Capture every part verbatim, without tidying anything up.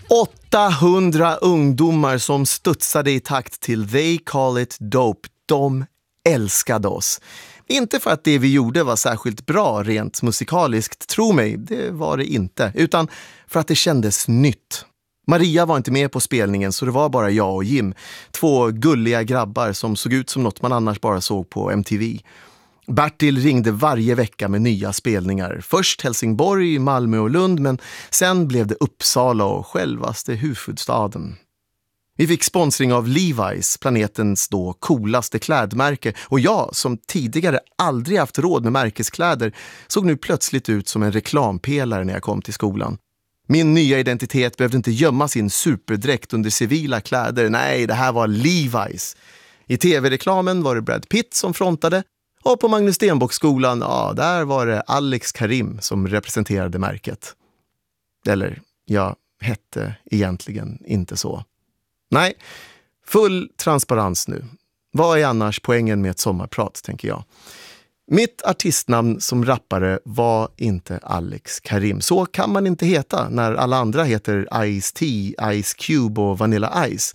åttahundra ungdomar som studsade i takt till They Call It Dope. De älskade oss. Inte för att det vi gjorde var särskilt bra rent musikaliskt, tro mig, det var det inte. Utan för att det kändes nytt. Maria var inte med på spelningen så det var bara jag och Jim. Två gulliga grabbar som såg ut som något man annars bara såg på M T V. Bertil ringde varje vecka med nya spelningar. Först Helsingborg, Malmö och Lund, men sen blev det Uppsala och självaste huvudstaden. Vi fick sponsring av Levi's, planetens då coolaste klädmärke. Och jag, som tidigare aldrig haft råd med märkeskläder, såg nu plötsligt ut som en reklampelare när jag kom till skolan. Min nya identitet behövde inte gömma sin superdräkt under civila kläder. Nej, det här var Levi's. I tv-reklamen var det Brad Pitt som frontade. Och på Magnus Stenbock-skolan, ja, där var det Alex Karim som representerade märket. Eller, jag hette egentligen inte så. Nej, full transparens nu. Vad är annars poängen med ett sommarprat, tänker jag. Mitt artistnamn som rappare var inte Alex Karim. Så kan man inte heta när alla andra heter Ice-T, Ice Cube och Vanilla Ice.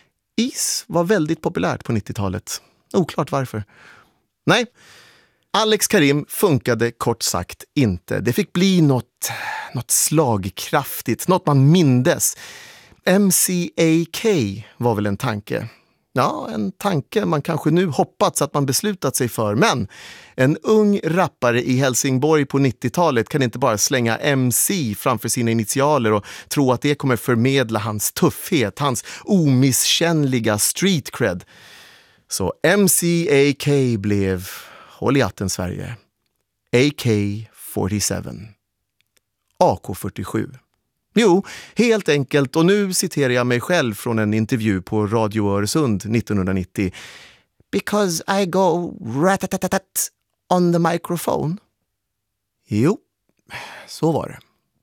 Is var väldigt populärt på nittiotalet. Oklart varför. Nej, Alex Karim funkade kort sagt inte. Det fick bli något, något slagkraftigt, något man mindes. M C A K var väl en tanke. Ja, en tanke man kanske nu hoppats att man beslutat sig för. Men en ung rappare i Helsingborg på nittiotalet kan inte bara slänga M C framför sina initialer och tro att det kommer förmedla hans tuffhet, hans omisskännliga street cred. Så M C A K blev, håll i hatten Sverige, A K fyrtiosju. A K fyrtiosju. Jo, helt enkelt, och nu citerar jag mig själv från en intervju på Radio Öresund nittonhundranittio. Because I go ratatatat on the microphone. Jo, så var det.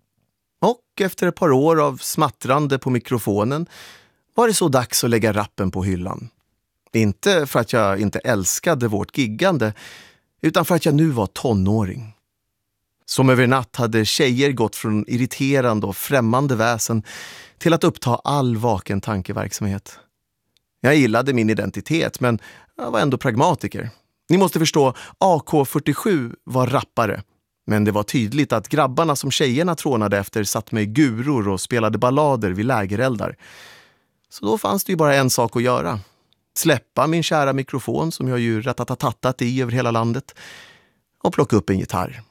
Och efter ett par år av smattrande på mikrofonen var det så dags att lägga rappen på hyllan. Inte för att jag inte älskade vårt giggande, utan för att jag nu var tonåring. Som över natt hade tjejer gått från irriterande och främmande väsen till att uppta all vaken tankeverksamhet. Jag gillade min identitet, men jag var ändå pragmatiker. Ni måste förstå, A K fyrtiosju var rappare. Men det var tydligt att grabbarna som tjejerna trånade efter satt med guror och spelade ballader vid lägereldar. Så då fanns det ju bara en sak att göra. Släppa min kära mikrofon som jag ju ratatatattat i över hela landet och plocka upp en gitarr.